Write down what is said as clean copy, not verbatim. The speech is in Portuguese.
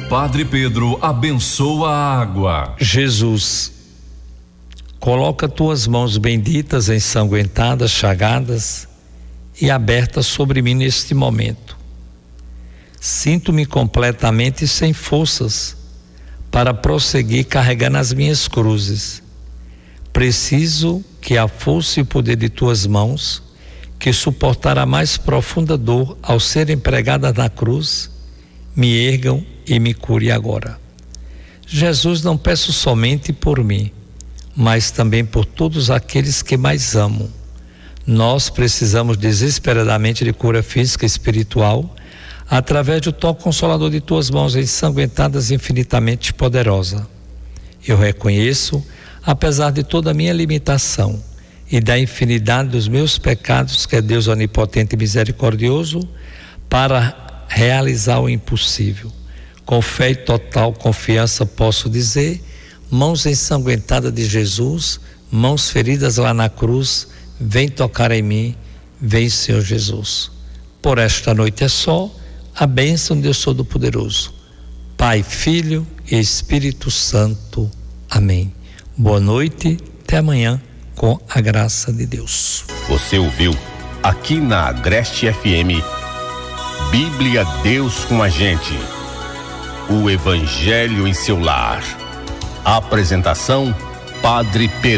Padre Pedro abençoa a água. Jesus, coloca tuas mãos benditas, ensanguentadas, chagadas e abertas sobre mim neste momento. Sinto-me completamente sem forças para prosseguir carregando as minhas cruzes. Preciso que a força e o poder de tuas mãos, que suportar a mais profunda dor ao serem pregadas na cruz, me ergam e me cure agora. Jesus, não peço somente por mim, mas também por todos aqueles que mais amo. Nós precisamos desesperadamente de cura física e espiritual, através do toque consolador de tuas mãos ensanguentadas, infinitamente poderosa. Eu reconheço, apesar de toda a minha limitação e da infinidade dos meus pecados, que é Deus onipotente e misericordioso, para realizar o impossível. Com fé e total confiança posso dizer: mãos ensanguentadas de Jesus, mãos feridas lá na cruz, vem tocar em mim, vem, Senhor Jesus. Por esta noite é só a bênção de Deus Todo-Poderoso, Pai, Filho e Espírito Santo. Amém. Boa noite, até amanhã, com a graça de Deus. Você ouviu aqui na Agreste FM, Bíblia Deus com a gente, o Evangelho em seu lar. Apresentação: Padre Pedro.